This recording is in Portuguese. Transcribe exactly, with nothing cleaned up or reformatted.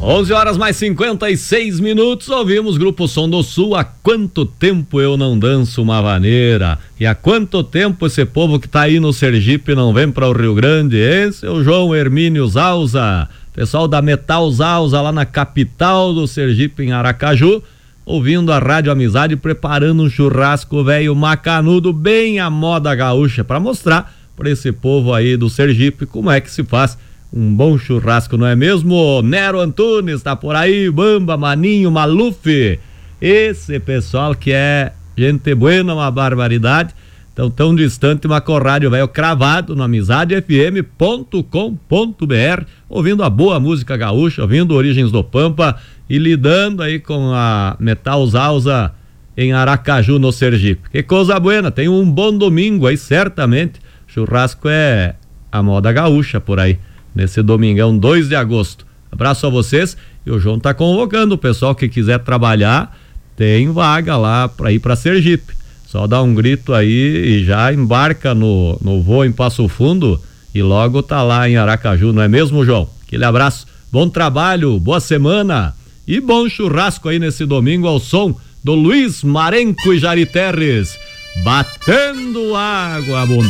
onze horas mais cinquenta e seis minutos, ouvimos Grupo Som do Sul. Há quanto tempo eu não danço uma vaneira? E há quanto tempo esse povo que tá aí no Sergipe não vem para o Rio Grande? Esse é o João Hermínio Zausa, pessoal da Metal Zausa lá na capital do Sergipe, em Aracaju, ouvindo a Rádio Amizade, preparando um churrasco velho macanudo, bem à moda gaúcha, para mostrar para esse povo aí do Sergipe como é que se faz um bom churrasco, não é mesmo? Nero Antunes tá por aí, Bamba, Maninho, Maluf, esse pessoal que é gente buena, uma barbaridade, então tão distante, mas com o rádio velho cravado no amizade f m ponto com ponto b r, ouvindo a boa música gaúcha, ouvindo Origens do Pampa e lidando aí com a Metal Zausa em Aracaju, no Sergipe. Que coisa buena, tem um bom domingo aí, certamente. Churrasco é a moda gaúcha por aí, nesse domingão, dois de agosto. Abraço a vocês, e o João tá convocando o pessoal que quiser trabalhar, tem vaga lá para ir para Sergipe. Só dá um grito aí e já embarca no, no voo em Passo Fundo e logo tá lá em Aracaju, não é mesmo, João? Aquele abraço, bom trabalho, boa semana e bom churrasco aí nesse domingo ao som do Luiz Marenco e Jari Terres, batendo água abundante.